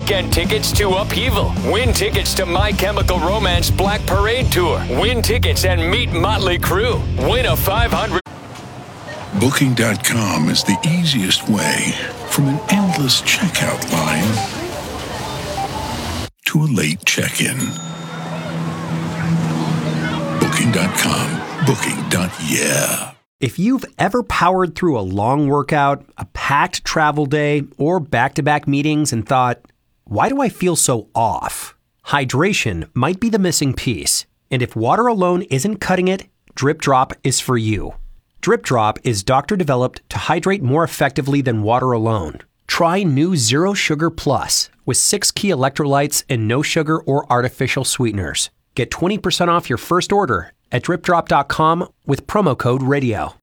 weekend tickets to Upheaval. Win tickets to My Chemical Romance Black Parade Tour. Win tickets and meet Motley Crue. Win a $500. Booking.com is the easiest way from an endless checkout line to a late check-in. Booking.com. Booking.yeah. If you've ever powered through a long workout, a packed travel day, or back-to-back meetings and thought, why do I feel so off? Hydration might be the missing piece. And if water alone isn't cutting it, Drip Drop is for you. Drip Drop is doctor-developed to hydrate more effectively than water alone. Try new Zero Sugar Plus with 6 key electrolytes and no sugar or artificial sweeteners. Get 20% off your first order at dripdrop.com with promo code RADIO.